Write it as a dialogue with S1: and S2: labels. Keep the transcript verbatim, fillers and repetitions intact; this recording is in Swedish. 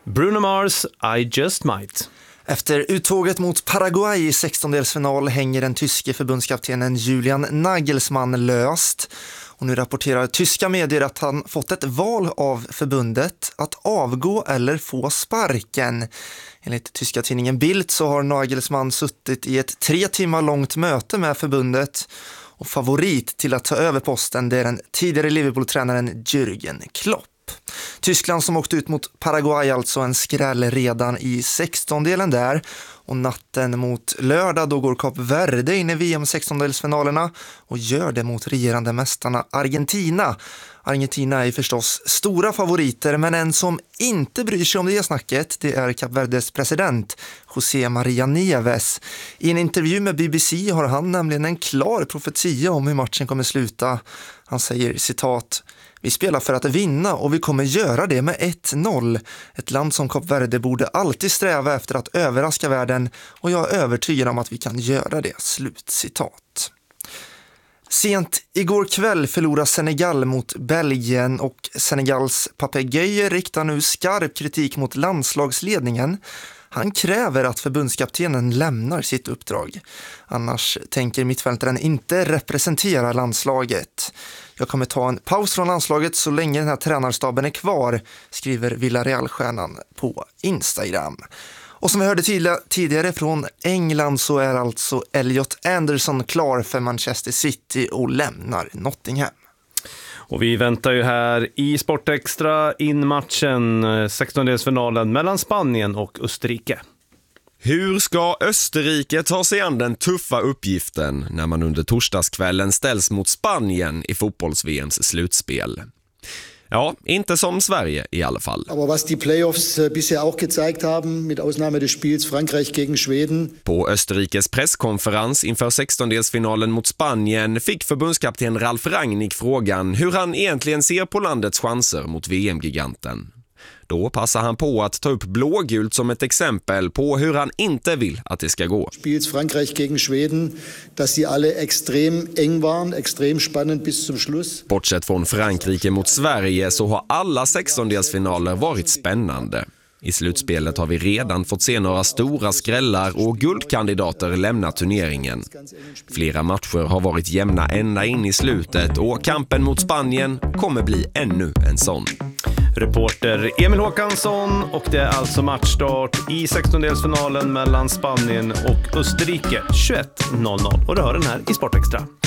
S1: Bruno Mars, I Just Might.
S2: Efter uttåget mot Paraguay i sextondelsfinal hänger den tyske förbundskaptenen Julian Nagelsmann löst. Och nu rapporterar tyska medier att han fått ett val av förbundet att avgå eller få sparken. Enligt tyska tidningen Bild så har Nagelsmann suttit i ett tre timmar långt möte med förbundet. Och favorit till att ta över posten det är den tidigare Liverpool-tränaren Jürgen Klopp. Tyskland som åkte ut mot Paraguay alltså en skräll redan i sextondelen där. Och natten mot lördag då går Kap Verde in i V M-sextondelsfinalerna och gör det mot regerande mästarna Argentina. Argentina är förstås stora favoriter, men en som inte bryr sig om det snacket det är Kap Verdes president José Maria Neves. I en intervju med B B C har han nämligen en klar profetia om hur matchen kommer sluta. Han säger citat: "Vi spelar för att vinna och vi kommer göra det med ett noll. Ett land som Kap Verde borde alltid sträva efter att överraska världen och jag är övertygad om att vi kan göra det." Slut citat. Sent igår kväll förlorar Senegal mot Belgien och Senegals Papegøye riktar nu skarp kritik mot landslagsledningen. Han kräver att förbundskaptenen lämnar sitt uppdrag. Annars tänker mittfältaren inte representera landslaget. "Jag kommer ta en paus från landslaget så länge den här tränarstaben är kvar", skriver Villarreal-stjärnan på Instagram. Och som vi hörde tidigare från England så är alltså Elliot Anderson klar för Manchester City och lämnar Nottingham.
S1: Och vi väntar ju här i Sportextra in matchen, sextondelsfinalen mellan Spanien och Österrike.
S3: Hur ska Österrike ta sig an den tuffa uppgiften när man under torsdagskvällen ställs mot Spanien i fotbolls-V M:s slutspel? Ja, inte som Sverige i alla fall.
S4: Aber was die Playoffs bisher auch gezeigt haben, mit Ausnahme des Spiels Frankreich gegen Schweden.
S3: På Österrikes presskonferens inför sextondelsfinalen mot Spanien fick förbundskapten Ralf Rangnick frågan hur han egentligen ser på landets chanser mot V M-giganten. Då passar han på att ta upp blågult som ett exempel på hur han inte vill att det ska gå.
S4: Spiels Frankreich gegen Schweden, dass sie alle extrem eng waren, extrem spannend bis zum Schluss.
S3: Bortsett från Frankrike mot Sverige så har alla sextondelsfinaler varit spännande. I slutspelet har vi redan fått se några stora skrällar och guldkandidater lämna turneringen. Flera matcher har varit jämna ända in i slutet och kampen mot Spanien kommer bli ännu en sån.
S1: Reporter Emil Håkansson, och det är alltså matchstart i sextondelsfinalen mellan Spanien och Österrike tjugoett noll noll och du hör den här i Sportextra.